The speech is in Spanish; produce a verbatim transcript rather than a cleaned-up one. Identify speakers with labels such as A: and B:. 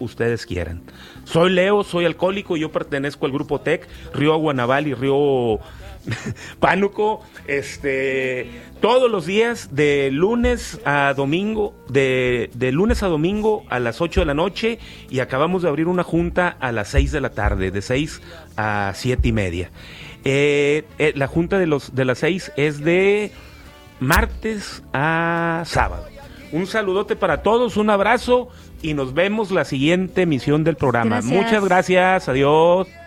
A: ustedes quieran. Soy Leo, soy alcohólico y yo pertenezco al grupo T E C, Río Guanabal y Río Pánuco, este, todos los días de lunes a domingo, de, de lunes a domingo a las ocho de la noche, y acabamos de abrir una junta a las seis de la tarde, de seis a siete y media. Eh, eh, la junta de los de las seis es de martes a sábado. Un saludote para todos, un abrazo y nos vemos la siguiente emisión del programa.
B: Gracias.
A: Muchas gracias, adiós.